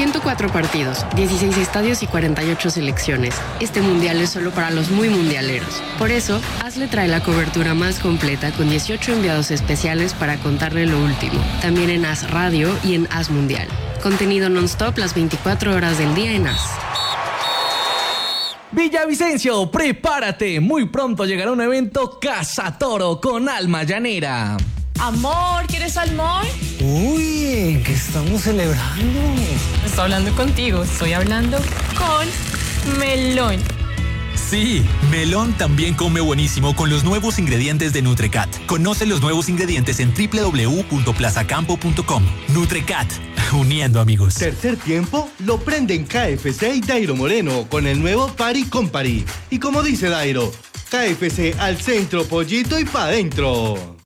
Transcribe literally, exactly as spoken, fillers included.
ciento cuatro partidos, dieciséis estadios y cuarenta y ocho selecciones. Este mundial es solo para los muy mundialeros. Por eso, AS le trae la cobertura más completa con dieciocho enviados especiales para contarle lo último. También en AS Radio y en AS Mundial. Contenido non-stop las veinticuatro horas del día en AS. Villavicencio, prepárate. Muy pronto llegará un evento Casa Toro con Alma Llanera. Amor, ¿quieres salmón? Uy, ¿qué estamos celebrando? No estoy hablando contigo, estoy hablando con Melón. Sí, Melón también come buenísimo con los nuevos ingredientes de Nutrecat. Conoce los nuevos ingredientes en doble u doble u doble u punto plazacampo punto com. Nutrecat, uniendo amigos. Tercer tiempo lo prenden K F C y Dairo Moreno con el nuevo Party Company. Y como dice Dairo, K F C al centro, pollito y pa' dentro.